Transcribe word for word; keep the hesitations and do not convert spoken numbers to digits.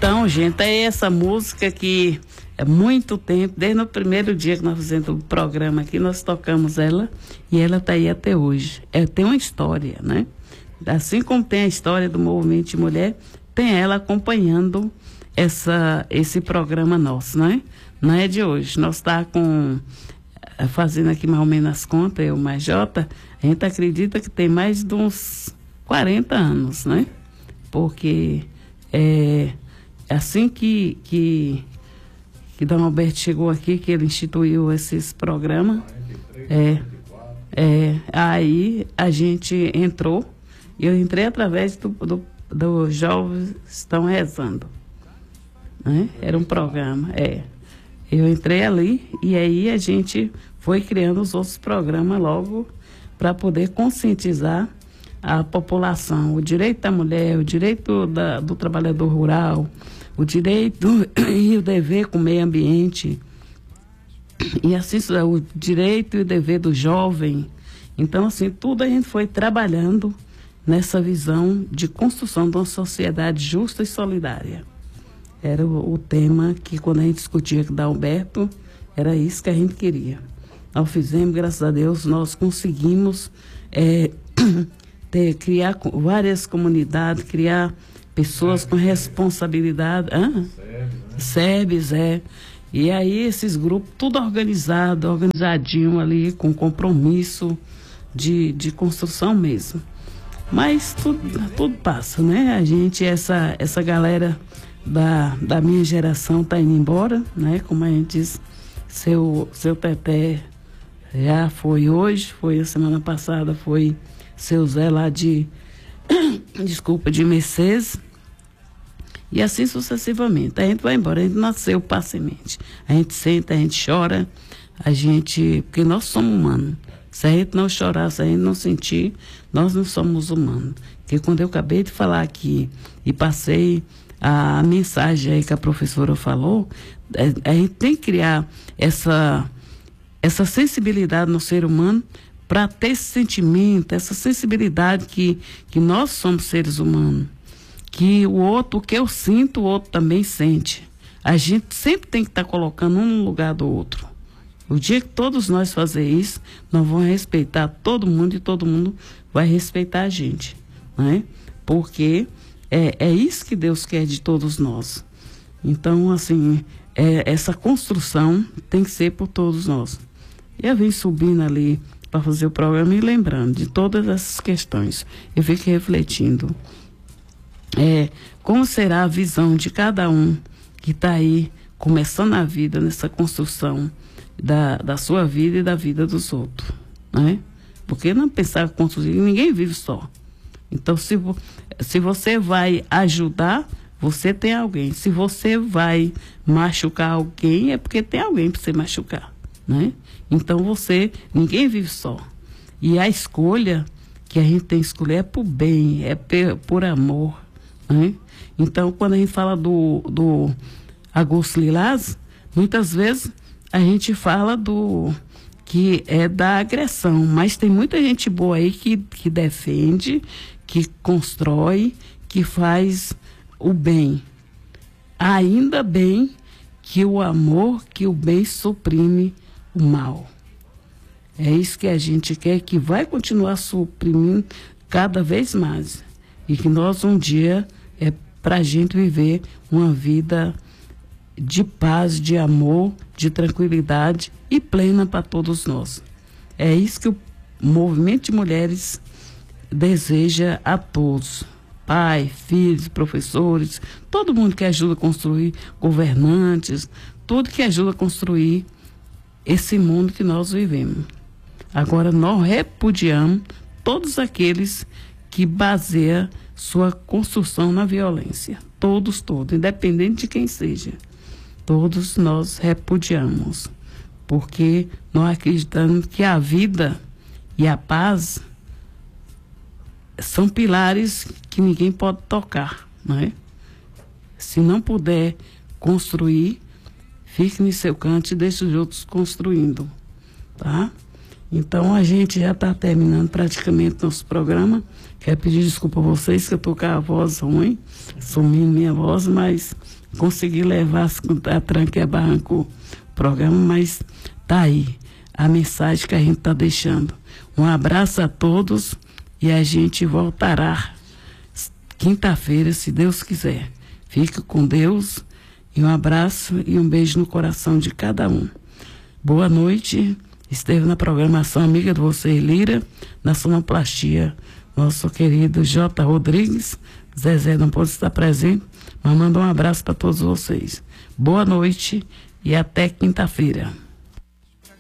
Então, gente, é essa música que é muito tempo, desde o primeiro dia que nós fizemos o programa aqui, nós tocamos ela e ela está aí até hoje. É, tem uma história, né? Assim como tem a história do movimento de mulher, tem ela acompanhando essa, esse programa nosso, né? Não é de hoje. Nós está com, fazendo aqui mais ou menos as contas, eu mais Jota, a gente acredita que tem mais de uns quarenta anos, né? Porque é assim que, que, que Dom Alberto chegou aqui, que ele instituiu esses programas, é, é, aí a gente entrou, e eu entrei através do, do, do Jovens Estão Rezando, né? Era um programa, é. Eu entrei ali e aí a gente foi criando os outros programas logo para poder conscientizar a população, o direito da mulher, o direito da, do trabalhador rural, o direito e o dever com o meio ambiente, e assim o direito e o dever do jovem. Então, assim, tudo a gente foi trabalhando nessa visão de construção de uma sociedade justa e solidária. Era o, o tema que, quando a gente discutia com o Alberto, era isso que a gente queria. Nós fizemos, graças a Deus, nós conseguimos é, ter, criar várias comunidades, criar pessoas com responsabilidade. Ah, S E B S, é. E aí esses grupos, tudo organizado, organizadinho ali, com compromisso de, de construção mesmo. Mas tudo, tudo passa, né? A gente, essa, essa galera da, da minha geração está indo embora, né? Como a gente diz, seu, seu Teté já foi hoje, foi a semana passada, foi seu Zé lá de, desculpa, de Mercedes. E assim sucessivamente. A gente vai embora, a gente nasceu para semente. A gente senta, a gente chora, a gente... Porque nós somos humanos. Se a gente não chorar, se a gente não sentir, nós não somos humanos. Porque quando eu acabei de falar aqui e passei a mensagem aí que a professora falou, a gente tem que criar essa, essa sensibilidade no ser humano para ter esse sentimento, essa sensibilidade que, que nós somos seres humanos. Que o outro, o que eu sinto, o outro também sente. A gente sempre tem que estar tá colocando um no lugar do outro. O dia que todos nós fazer isso, nós vamos respeitar todo mundo e todo mundo vai respeitar a gente, né? Porque é, é isso que Deus quer de todos nós. Então, assim, é, essa construção tem que ser por todos nós. E eu vim subindo ali para fazer o programa e lembrando de todas essas questões. Eu fiquei refletindo. É, como será a visão de cada um que está aí começando a vida nessa construção da, da sua vida e da vida dos outros, né? Porque não pensar em construir, ninguém vive só. Então, se, vo, se você vai ajudar, você tem alguém. Se você vai machucar alguém, é porque tem alguém para você machucar, né? Então, você, ninguém vive só. E a escolha que a gente tem que escolher é por bem, é por, por amor. Né? Então, quando a gente fala do, do Agosto Lilás, muitas vezes a gente fala do que é da agressão, mas tem muita gente boa aí que, que defende, que constrói, que faz o bem. Ainda bem que o amor, que o bem suprime o mal. É isso que a gente quer, que vai continuar suprimindo cada vez mais. E que nós um dia é para a gente viver uma vida de paz, de amor, de tranquilidade e plena para todos nós. É isso que o movimento de mulheres deseja a todos. Pai, filhos, professores, todo mundo que ajuda a construir, governantes, tudo que ajuda a construir esse mundo que nós vivemos. Agora, nós repudiamos todos aqueles que baseiam sua construção na violência. Todos, todos, independente de quem seja. Todos nós repudiamos. Porque nós acreditamos que a vida e a paz são pilares que ninguém pode tocar, não é? Se não puder construir, fique no seu canto e deixe os outros construindo, tá? Então a gente já está terminando praticamente nosso programa. Quero pedir desculpa a vocês que eu estou com a voz ruim, sumindo minha voz, mas consegui levar a tranca e a barranco o programa, mas tá aí a mensagem que a gente está deixando. Um abraço a todos e a gente voltará quinta-feira, se Deus quiser. Fique com Deus e um abraço e um beijo no coração de cada um. Boa noite. Esteve na programação Amiga de Vocês, Lira, na sonoplastia, nosso querido J. Rodrigues. Zezé não pode estar presente, mas manda um abraço para todos vocês. Boa noite e até quinta-feira.